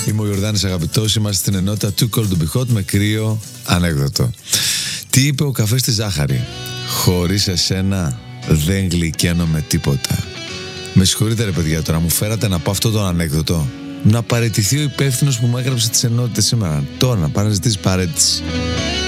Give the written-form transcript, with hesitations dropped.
Είμαι ο Ιορδάνης αγαπητός, είμαστε στην ενότητα Too Cold to Be Hot με κρύο ανέκδοτο. Τι είπε ο καφές στη ζάχαρη? Χωρίς εσένα δεν γλυκαίνω με τίποτα. Με συγχωρείτε ρε παιδιά, τώρα μου φέρατε να πω αυτό το ανέκδοτο. Να παραιτηθεί ο υπεύθυνος που μου έγραψε τις ενότητες σήμερα. Τώρα να πάει να ζητήσει παραίτηση.